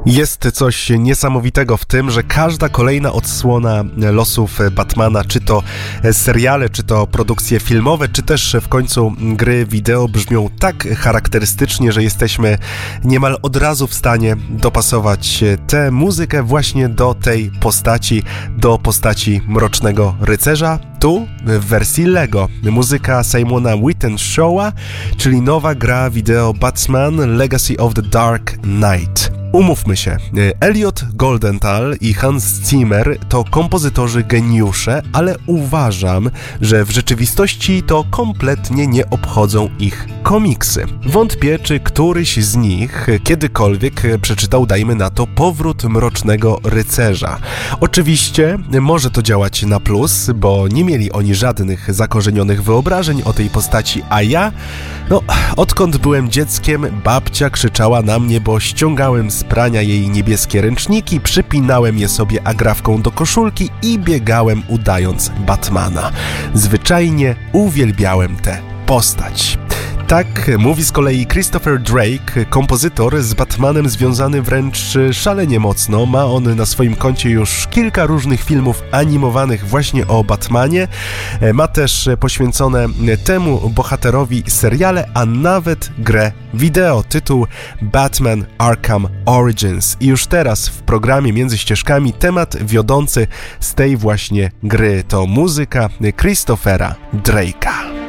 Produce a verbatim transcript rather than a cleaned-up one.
Jest coś niesamowitego w tym, że każda kolejna odsłona losów Batmana, czy to seriale, czy to produkcje filmowe, czy też w końcu gry wideo brzmią tak charakterystycznie, że jesteśmy niemal od razu w stanie dopasować tę muzykę właśnie do tej postaci, do postaci Mrocznego Rycerza. Tu w wersji Lego muzyka Simona Wittenshawa, czyli nowa gra wideo Batman Legacy of the Dark Knight. Umówmy się, Elliot Goldenthal i Hans Zimmer to kompozytorzy geniusze, ale uważam, że w rzeczywistości to kompletnie nie obchodzą ich komiksy. Wątpię, czy któryś z nich kiedykolwiek przeczytał, dajmy na to, Powrót Mrocznego Rycerza. Oczywiście może to działać na plus, bo nie mieli oni żadnych zakorzenionych wyobrażeń o tej postaci, a ja, no, odkąd byłem dzieckiem, babcia krzyczała na mnie, bo ściągałem z prania jej niebieskie ręczniki, przypinałem je sobie agrafką do koszulki i biegałem udając Batmana. Zwyczajnie uwielbiałem tę postać. Tak mówi z kolei Christopher Drake, kompozytor z Batmanem związany wręcz szalenie mocno. Ma on na swoim koncie już kilka różnych filmów animowanych właśnie o Batmanie. Ma też poświęcone temu bohaterowi seriale, a nawet grę wideo. Tytuł Batman Arkham Origins. I już teraz w programie Między Ścieżkami temat wiodący z tej właśnie gry to muzyka Christophera Drake'a.